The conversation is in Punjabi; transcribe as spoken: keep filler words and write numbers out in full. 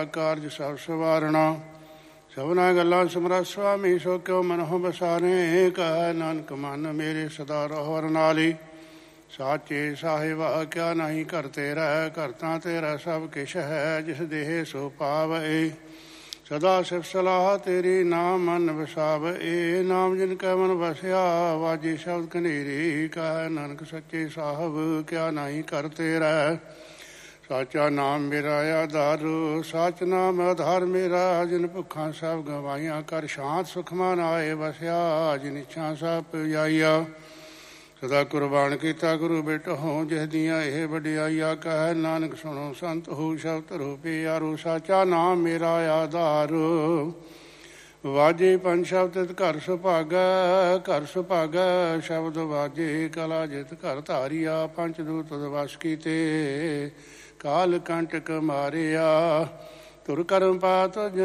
ਕਾਰਜ ਸਭ ਸਵਾਰਣਾ। ਸਭਨਾ ਗੱਲਾਂ ਸਿਮਰਤ ਸੁਆਮੀ, ਸੋ ਕਿਉ ਮਨਹੁ ਬਸਾਰੇ। ਕਹਿ ਨਾਨਕ ਮਨ ਮੇਰੇ ਸਦਾ ਰਹੋ ਰਨਾਲੀ। ਸਾਚੇ ਸਾਹਿਬਾ ਕਿਆ ਨਹੀਂ ਘਰ ਤੇਰਾ, ਕਰਤਾ ਤੇਰਾ ਸਭ ਕਿਛ ਹੈ। ਜਿਸ ਦੇਹ ਸੋ ਪਾਵੈ, ਸਦਾ ਸਿਫ ਸਲਾਹ ਤੇਰੀ। ਨਾਮ ਮਨ ਵਸਾਵੈ, ਨਾਮ ਜਿਨ ਕੈ ਮਨ ਵਸਿਆ। ਵਾਜੇ ਸ਼ਬਦ ਕਨੇਰੀ, ਕਹਿ ਨਾਨਕ ਸੱਚੇ ਸਾਹਿਬ ਕਿਆ ਨਹੀਂ ਘਰ ਤੇਰਾ। ਸਾਚਾ ਨਾਮ ਮੇਰਾ ਆਧਾਰ, ਸਾਚ ਨਾਮ ਆਧਾਰ ਮੇਰਾ। ਜਿਨ ਭੁੱਖਾਂ ਸਭ ਗਵਾਈਆਂ, ਕਰ ਸ਼ਾਂਤ ਸੁਖ ਮਨ ਆਏ ਵਸਿਆ। ਜਿਨ ਇੱਛਾ ਸਭ ਪੁਜਾਈਆ, ਸਦਾ ਕੁਰਬਾਨ ਕੀਤਾ ਗੁਰੂ ਬੇਟੋ। ਜਿਸ ਦੀਆਂ ਇਹ ਵਡਿਆਈਆ, ਕਹਿ ਨਾਨਕ ਸੁਣੋ ਸੰਤ ਹੋ ਸ਼ਬਦ ਰੂਪੇ ਯਾਰੋ। ਸਾਚਾ ਨਾਮ ਮੇਰਾ ਆਧਾਰ, ਵਾਜੇ ਪੰਜ ਸ਼ਬਦ ਘਰ ਸੁਭਾਗੈ। ਘਰ ਸੁਭਾਗੈ ਸ਼ਬਦ ਵਾਜੇ, ਕਲਾ ਜਿਤ ਘਰ ਧਾਰੀਆ। ਪੰਚ ਦੂਤ ਵਸ ਕੀਤੇ, ਕਾਲ ਕੰਟਕ ਮਾਰਿਆ। ਤੁਰ ਕਰਮ ਪਾਤ